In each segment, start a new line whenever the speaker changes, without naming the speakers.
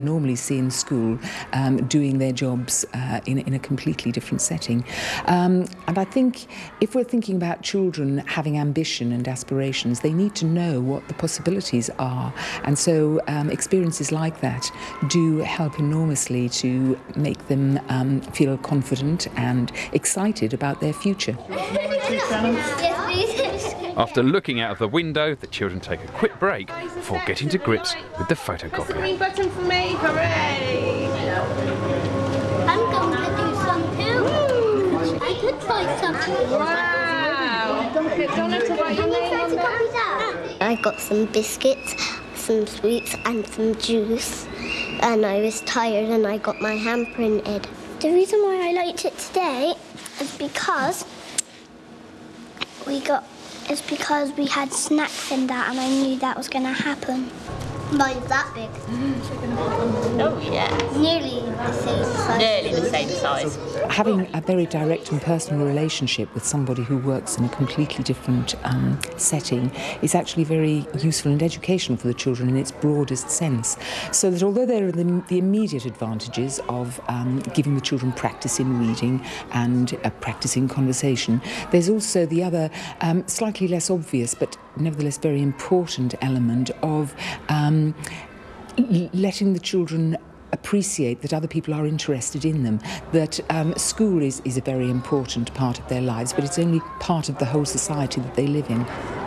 normally see in school, doing their jobs in a completely different setting. And I think if we're thinking about children having ambition and aspirations, they need to know what the possibilities are. And so experiences like that do help enormously to make them feel confident and excited about their future.
After looking out of the window, the children take a quick break before getting to grips with the photocopy.
The green button for me, hooray!
I'm going to do some too. I could try something.
Wow! Get Donna to write your name on there.
I got some biscuits, some sweets and some juice, and I was tired and I got my hand printed. The reason why I liked it today is because we had snacks in that and I knew that was going to happen. Mine's that big.
Oh, yeah.
Nearly the same size.
Nearly the same size.
Having a very direct and personal relationship with somebody who works in a completely different setting is actually very useful and educational for the children in its broadest sense. So that although there are the immediate advantages of giving the children practice in reading and practicing conversation, there's also the other slightly less obvious but nevertheless very important element of letting the children appreciate that other people are interested in them, that school is a very important part of their lives, but it's only part of the whole society that they live in.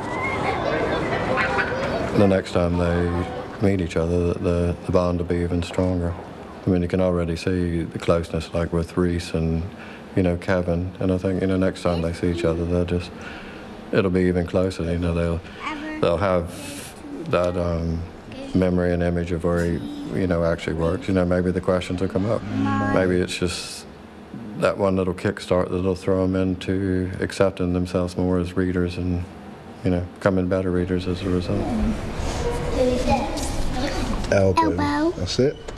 The next time they meet each other, the bond will be even stronger. I mean, you can already see the closeness, like with Reese and, Kevin, and I think, next time they see each other, it'll be even closer, they'll have that memory and image of where he, actually works. Maybe the questions will come up. Maybe it's just that one little kickstart that'll throw them into accepting themselves more as readers and, becoming better readers as a result.
Elbow.
That's it.